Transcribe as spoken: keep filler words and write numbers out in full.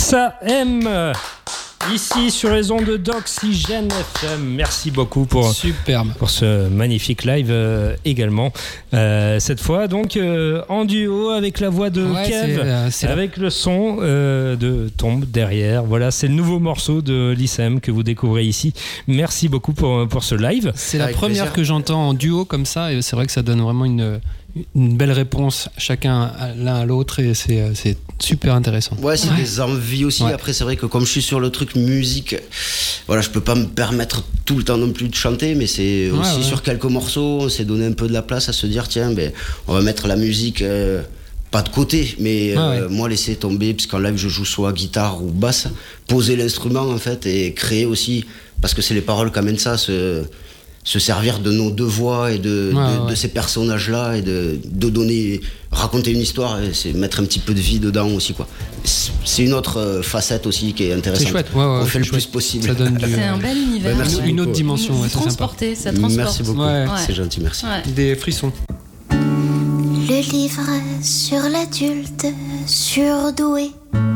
Ça aime ici sur les ondes d'Oxygène F M. Merci beaucoup pour, Superbe. pour ce magnifique live euh, également. Euh, cette fois donc euh, en duo avec la voix de Ouais, Kev, c'est, euh, c'est avec la... le son euh, de Tombe derrière. Voilà, c'est le nouveau morceau de l'I C M que vous découvrez ici. Merci beaucoup pour, pour ce live. C'est la Avec première plaisir. que j'entends en duo comme ça, et c'est vrai que ça donne vraiment une, une belle réponse chacun à, l'un à l'autre, et c'est, c'est super intéressant. Ouais, c'est Ouais. des envies aussi. Ouais. Après, c'est vrai que comme je suis sur le truc musique, voilà, je peux pas me permettre tout le temps non plus de chanter, mais c'est Ouais, aussi ouais. sur quelques morceaux, on s'est donné un peu de la place à se dire, tiens, ben, on va mettre la musique, euh, pas de côté, mais Ouais, euh, ouais. moi laisser tomber, parce qu'en live je joue soit guitare ou basse, poser l'instrument en fait, et créer aussi, parce que c'est les paroles qui amènent ça, se, se servir de nos deux voix et de, Ouais, de, ouais. de ces personnages-là, et de, de donner, raconter une histoire, et c'est mettre un petit peu de vie dedans aussi, quoi. C'est une autre euh, facette aussi qui est intéressante. C'est chouette, ouais, ouais, On c'est fait le chouette. plus possible. Ça donne du, C'est un bel univers. Bah, merci ouais. une autre beaucoup. dimension, Vous ouais, c'est sympa. transportez, ça transporte. Merci beaucoup. Ouais. C'est gentil, merci. Ouais. Des frissons. Le livret sur l'adulte surdoué.